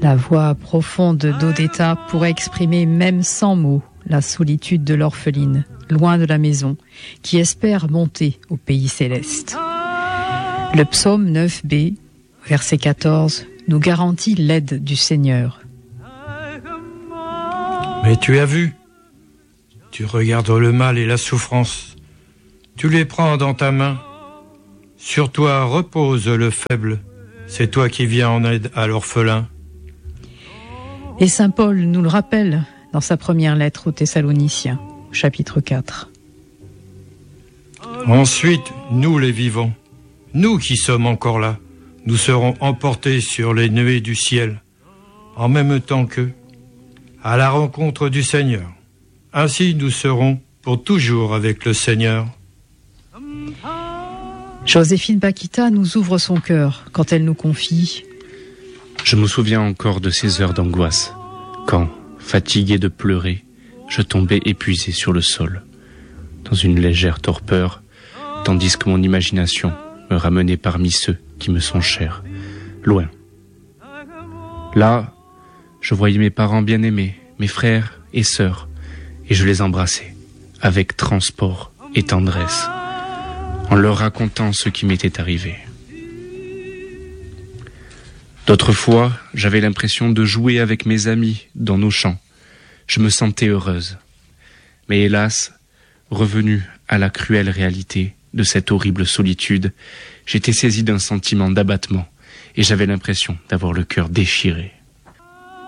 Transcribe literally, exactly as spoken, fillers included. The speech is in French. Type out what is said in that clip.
La voix profonde d'Odetta pourrait exprimer même sans mots la solitude de l'orpheline, loin de la maison, qui espère monter au pays céleste. Le psaume neuf b, verset quatorze, nous garantit l'aide du Seigneur. Mais tu as vu, tu regardes le mal et la souffrance, tu les prends dans ta main. Sur toi repose le faible, c'est toi qui viens en aide à l'orphelin. Et saint Paul nous le rappelle dans sa première lettre aux Thessaloniciens, chapitre quatre. Ensuite, nous les vivants, nous qui sommes encore là, nous serons emportés sur les nuées du ciel, en même temps qu'eux, à la rencontre du Seigneur. Ainsi nous serons pour toujours avec le Seigneur. Joséphine Bakhita nous ouvre son cœur quand elle nous confie « Je me souviens encore de ces heures d'angoisse, quand, fatigué de pleurer, je tombais épuisé sur le sol, dans une légère torpeur, tandis que mon imagination me ramenait parmi ceux qui me sont chers, loin. Là, je voyais mes parents bien-aimés, mes frères et sœurs, et je les embrassais, avec transport et tendresse, en leur racontant ce qui m'était arrivé. D'autres fois, j'avais l'impression de jouer avec mes amis dans nos champs. Je me sentais heureuse. Mais hélas, revenue à la cruelle réalité de cette horrible solitude, j'étais saisi d'un sentiment d'abattement et j'avais l'impression d'avoir le cœur déchiré.